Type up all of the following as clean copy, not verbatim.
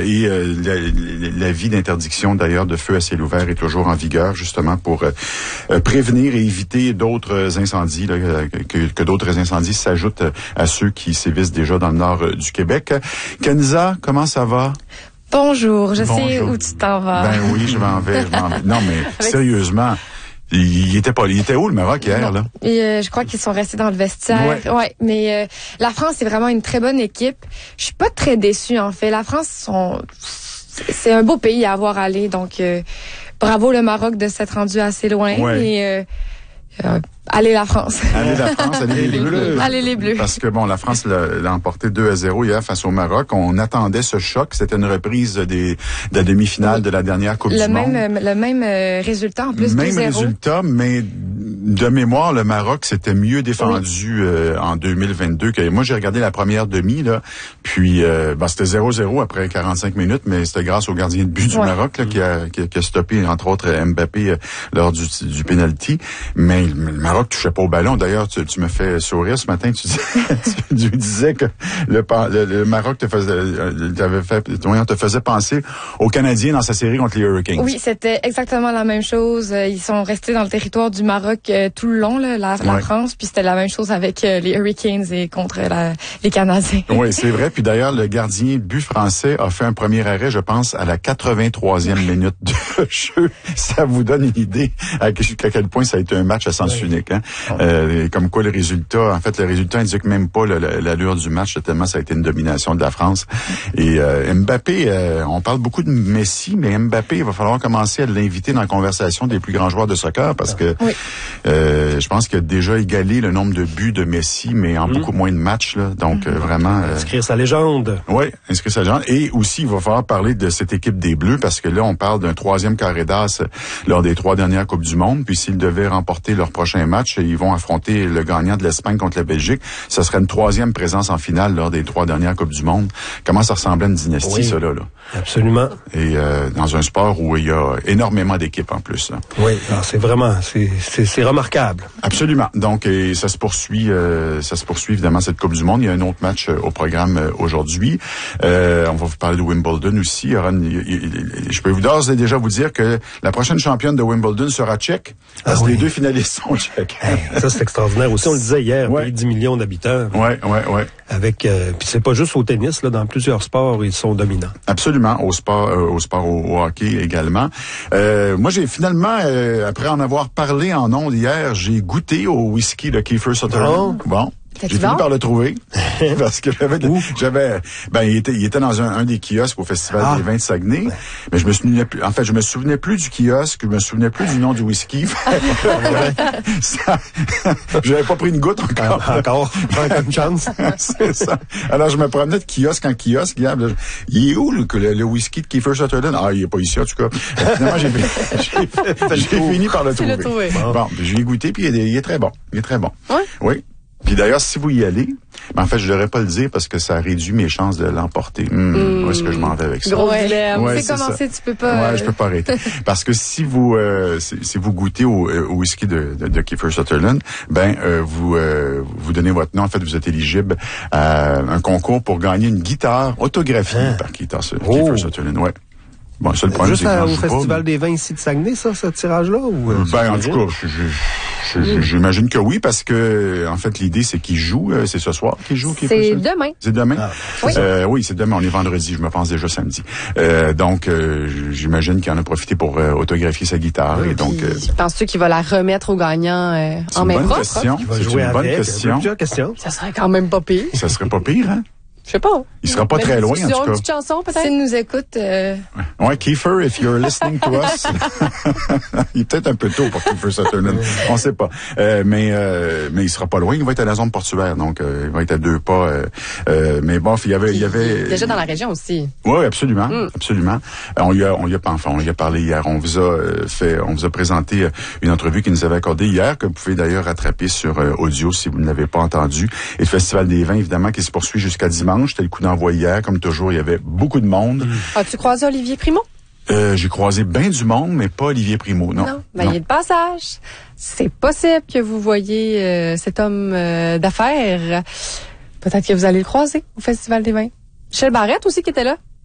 l'avis d'interdiction d'ailleurs de feu à ciel ouvert est toujours en vigueur, justement pour prévenir et éviter d'autres incendies, là, que d'autres incendies s'ajoutent à ceux qui sévissent déjà dans le nord du Québec. Kenza, comment ça va? Bonjour, je sais où tu t'en vas. Ben oui, je m'en vais. Non, mais sérieusement, il était où le Maroc hier, là? Et, je crois qu'ils sont restés dans le vestiaire. Ouais, mais la France, c'est vraiment une très bonne équipe. Je suis pas très déçue, en fait. La France, c'est un beau pays à avoir allé, donc bravo le Maroc de s'être rendu assez loin. Ouais. Et allez la France. Allez la France, allez les Bleus. Allez les Bleus. Parce que bon, la France l'a emporté 2-0 hier face au Maroc. On attendait ce choc. C'était une reprise de la demi-finale de la dernière Coupe du Monde. Le même résultat en plus. Même 2-0. résultat, mais de mémoire, le Maroc s'était mieux défendu en 2022. Moi, j'ai regardé la première demi, là, puis c'était 0-0 après 45 minutes, mais c'était grâce au gardien de but du Maroc là, qui a stoppé, entre autres, Mbappé lors du penalty. Mais le Maroc touchait pas au ballon. D'ailleurs, tu me fais sourire ce matin. Tu disais que le Maroc te faisait penser aux Canadiens dans sa série contre les Hurricanes. Oui, c'était exactement la même chose. Ils sont restés dans le territoire du Maroc tout le long, là, la France. Puis c'était la même chose avec les Hurricanes et contre les Canadiens. Oui, c'est vrai. Puis d'ailleurs, le gardien de but français a fait un premier arrêt, je pense, à la 83e minute de jeu. Ça vous donne une idée à quel point ça a été un match à sens unique. Hein? Comme quoi le résultat indique même pas l'allure du match, tellement ça a été une domination de la France. Et Mbappé, on parle beaucoup de Messi, mais Mbappé, il va falloir commencer à l'inviter dans la conversation des plus grands joueurs de soccer parce que je pense qu'il a déjà égalé le nombre de buts de Messi, mais en beaucoup moins de matchs. Là. Donc vraiment... inscrire sa légende. Oui, inscrire sa légende. Et aussi, il va falloir parler de cette équipe des Bleus parce que là, on parle d'un 3e carré d'as lors des 3 dernières Coupes du Monde. Puis s'ils devaient remporter leur prochain match, ils vont affronter le gagnant de l'Espagne contre la Belgique. Ça serait une 3e présence en finale lors des 3 dernières Coupes du Monde. Comment ça ressemblait à une dynastie, ça, là? Absolument. Et dans un sport où il y a énormément d'équipes en plus. Là. Oui, c'est vraiment, c'est remarquable. Absolument. Donc, et ça se poursuit évidemment cette Coupe du Monde. Il y a un autre match au programme aujourd'hui. On va vous parler de Wimbledon aussi. Je peux d'ores et déjà vous dire que la prochaine championne de Wimbledon sera tchèque. Parce que les 2 finalistes sont tchèques. Ça, c'est extraordinaire aussi. On le disait hier, pays de 10 millions d'habitants. Oui. Avec, puis c'est pas juste au tennis, là, dans plusieurs sports, ils sont dominants. Absolument. Au hockey également. Moi, j'ai finalement, après en avoir parlé en ondes hier, j'ai goûté au whisky de Kiefer Sutherland. Bon. J'ai fini par le trouver parce que il était dans un des kiosques au Festival des vins de Saguenay, mais je me souvenais plus du kiosque, je me souvenais plus du nom du whisky. J'avais pas pris une goutte encore une chance. C'est ça. Alors je me promenais de kiosque en kiosque, il est où le whisky de Kiefer Sutherland? Il est pas ici en tout cas. Finalement j'ai fini par le trouver. Bon, je l'ai goûté puis il est très bon. Il est très bon. Oui. Puis d'ailleurs, si vous y allez, en fait, je devrais pas le dire parce que ça réduit mes chances de l'emporter. Où est-ce que je m'en vais avec ça? Gros dilemme. Tu sais commencer, tu peux pas... je peux pas arrêter. Parce que si vous goûtez au whisky de Kiefer Sutherland, vous donnez votre nom. En fait, vous êtes éligible à un concours pour gagner une guitare autographiée par Kiefer Sutherland. Ouais. Bon, ça, le problème, juste au Festival des vins ici de Saguenay, ça, ce tirage-là? Ou, en tout cas, j'imagine que oui, parce que, en fait, l'idée, c'est qu'il joue, c'est ce soir qu'il joue. C'est demain. C'est demain? Oui, c'est demain. On est vendredi, je me pense déjà samedi. Donc, j'imagine qu'il en a profité pour autographier sa guitare. Et donc, penses-tu qu'il va la remettre au gagnant en main propre? C'est une bonne question. Plusieurs questions. Ça serait quand même pas pire. Ça serait pas pire, hein? Je sais pas. Il sera pas très loin, en tout cas. Une petite chanson, peut-être? S'il nous écoute... Ouais, Kiefer, if you're listening to us. Il est peut-être un peu tôt pour Kiefer Sutherland. On sait pas. Mais il sera pas loin. Il va être à la zone portuaire. Donc, il va être à 2 pas. Mais bon, il y avait... Déjà dans la région aussi. Oui, absolument. Absolument. On lui a parlé hier. On vous a présenté une entrevue qu'il nous avait accordée hier, que vous pouvez d'ailleurs rattraper sur audio si vous ne l'avez pas entendu. Et le Festival des vins, évidemment, qui se poursuit jusqu'à dimanche. C'était le coup d'envoi hier. Comme toujours, il y avait beaucoup de monde. As-tu croisé Olivier Primo? J'ai croisé bien du monde, mais pas Olivier Primo, non. Il est de passage. C'est possible que vous voyez cet homme d'affaires. Peut-être que vous allez le croiser au Festival des vins. Michel Barrette aussi qui était là.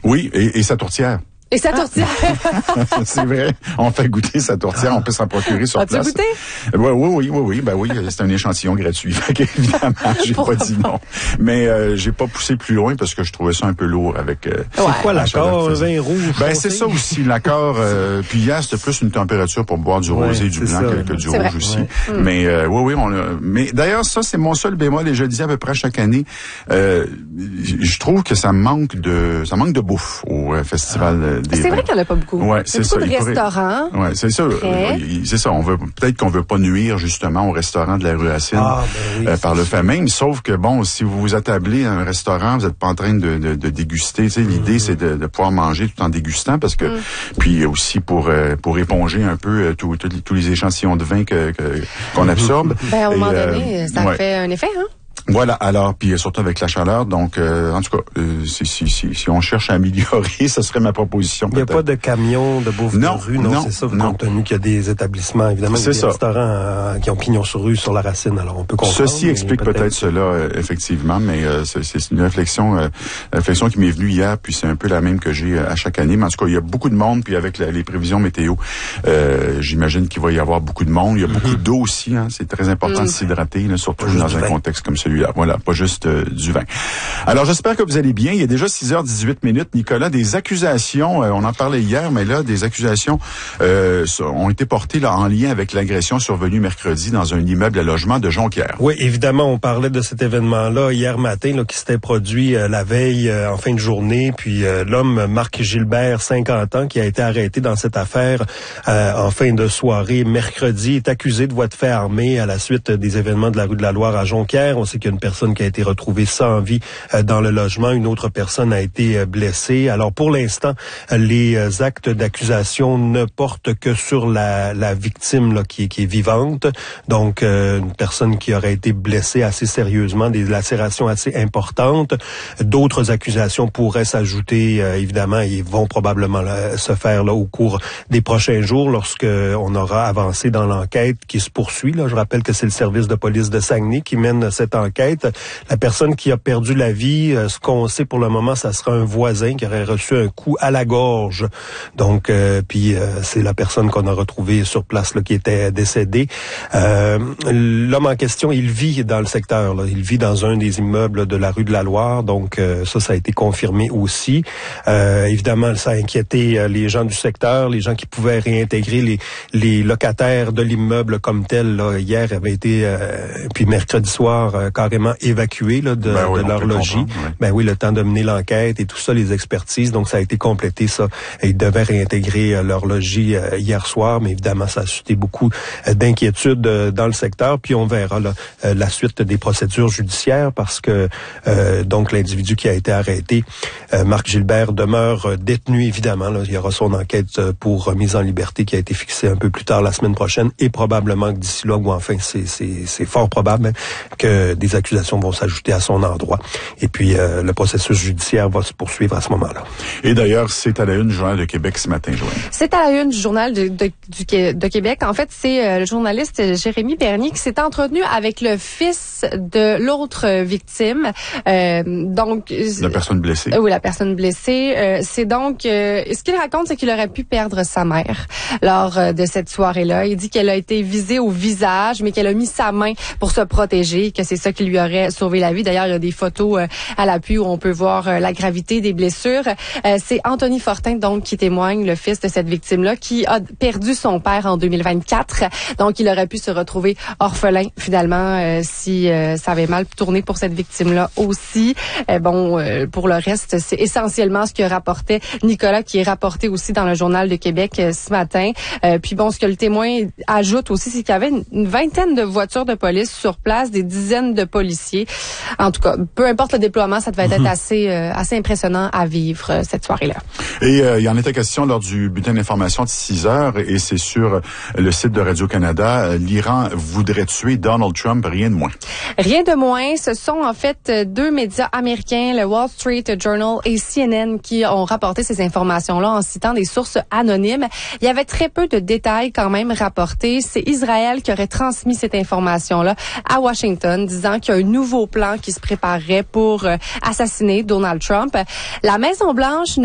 Oui, et sa tourtière. Et sa tourtière. C'est vrai. On fait goûter sa tourtière. On peut s'en procurer sur place. As-tu goûté? Oui. Ben oui, c'est un échantillon gratuit. Fait qu'évidemment, j'ai pas dit non. Mais j'ai pas poussé plus loin parce que je trouvais ça un peu lourd avec... c'est quoi l'accord? Un vin rouge? Ben c'est ça aussi, l'accord. Puis hier, c'était plus une température pour boire du rosé et du blanc que du rouge aussi. Ouais. Mais oui, mais d'ailleurs, ça, c'est mon seul bémol et je le dis à peu près chaque année. Je trouve que ça manque de bouffe au festival. C'est vrai qu'il n'y en a pas beaucoup. Ouais, c'est ça. Beaucoup de restaurants. Ouais, c'est ça. C'est ça. Peut-être qu'on veut pas nuire justement au restaurant de la rue Racine par le fait même. Sauf que bon, si vous vous attablez à un restaurant, vous n'êtes pas en train de déguster. Tu sais, l'idée c'est de pouvoir manger tout en dégustant parce que puis aussi pour éponger un peu tous les échantillons de vin qu'on absorbe. Ben, à un moment donné, ça fait un effet, hein? Voilà, alors, puis surtout avec la chaleur, donc en tout cas, si on cherche à améliorer, ce serait ma proposition. Il n'y a pas de camion de bouffe de rue, non, c'est ça, compte tenu qu'il y a des établissements, évidemment, des restaurants qui ont pignon sur rue sur la Racine, alors on peut comprendre. Ceci explique peut-être cela, effectivement, mais c'est une réflexion qui m'est venue hier, puis c'est un peu la même que j'ai à chaque année, mais en tout cas, il y a beaucoup de monde, puis avec les prévisions météo, j'imagine qu'il va y avoir beaucoup de monde, il y a beaucoup d'eau aussi, hein, c'est très important de s'hydrater, là, surtout dans un contexte comme celui-là. Voilà, pas juste du vin. Alors, j'espère que vous allez bien. Il est déjà 6h18. Nicolas, des accusations, on en parlait hier, mais là, des accusations ont été portées là en lien avec l'agression survenue mercredi dans un immeuble à logement de Jonquière. Oui, évidemment, on parlait de cet événement-là hier matin là, qui s'était produit la veille en fin de journée. Puis l'homme Marc Gilbert, 50 ans, qui a été arrêté dans cette affaire en fin de soirée mercredi, est accusé de voie de fait armée à la suite des événements de la rue de la Loire à Jonquière. On sait qu'il y a une personne qui a été retrouvée sans vie dans le logement. Une autre personne a été blessée. Alors, pour l'instant, les actes d'accusation ne portent que sur la victime là, qui est vivante. Donc, une personne qui aurait été blessée assez sérieusement, des lacérations assez importantes. D'autres accusations pourraient s'ajouter, évidemment, et vont probablement se faire là, au cours des prochains jours lorsque on aura avancé dans l'enquête qui se poursuit. Là. Je rappelle que c'est le service de police de Saguenay qui mène cette enquête. La personne qui a perdu la vie, ce qu'on sait pour le moment, ça sera un voisin qui aurait reçu un coup à la gorge. Donc, puis c'est la personne qu'on a retrouvée sur place là, qui était décédée. L'homme en question, il vit dans le secteur. Là. Il vit dans un des immeubles de la rue de la Loire. Donc, ça a été confirmé aussi. Évidemment, ça a inquiété les gens du secteur, les gens qui pouvaient réintégrer les locataires de l'immeuble comme tel. Là, hier avait été, puis mercredi soir, carrément évacués là, de leur logis. Oui. Ben oui, le temps de mener l'enquête et tout ça, les expertises. Donc, ça a été complété, ça. Et ils devaient réintégrer leur logis hier soir, mais évidemment, ça a suscité beaucoup d'inquiétudes dans le secteur. Puis, on verra là, la suite des procédures judiciaires parce que donc l'individu qui a été arrêté, Marc Gilbert, demeure détenu, évidemment. Là. Il y aura son enquête pour mise en liberté qui a été fixée un peu plus tard la semaine prochaine et probablement que d'ici là, ou enfin, c'est fort probable que des accusations vont s'ajouter à son endroit. Et puis, le processus judiciaire va se poursuivre à ce moment-là. Et d'ailleurs, c'est à la une du Journal de Québec ce matin, Joanne. C'est à la une du Journal de Québec. En fait, c'est le journaliste Jérémy Bernier qui s'est entretenu avec le fils de l'autre victime. Donc, la personne blessée. Oui, la personne blessée. C'est donc, ce qu'il raconte, c'est qu'il aurait pu perdre sa mère lors de cette soirée-là. Il dit qu'elle a été visée au visage, mais qu'elle a mis sa main pour se protéger, que c'est ça qui lui aurait sauvé la vie. D'ailleurs, il y a des photos à l'appui où on peut voir la gravité des blessures. C'est Anthony Fortin, donc, qui témoigne, le fils de cette victime-là, qui a perdu son père en 2024. Donc, il aurait pu se retrouver orphelin, finalement, si ça avait mal tourné pour cette victime-là aussi. Pour le reste, c'est essentiellement ce que rapportait Nicolas, qui est rapporté aussi dans le Journal de Québec ce matin. Puis bon, ce que le témoin ajoute aussi, c'est qu'il y avait une vingtaine de voitures de police sur place, des dizaines de policiers. En tout cas, peu importe le déploiement, ça devait être assez impressionnant à vivre cette soirée-là. Et il y en était question lors du bulletin d'information de 6 heures, et c'est sur le site de Radio-Canada. L'Iran voudrait tuer Donald Trump, rien de moins. Rien de moins. Ce sont en fait deux médias américains, le Wall Street Journal et CNN, qui ont rapporté ces informations-là en citant des sources anonymes. Il y avait très peu de détails quand même rapportés. C'est Israël qui aurait transmis cette information-là à Washington, disant qu'il y a un nouveau plan qui se préparerait pour assassiner Donald Trump. La Maison-Blanche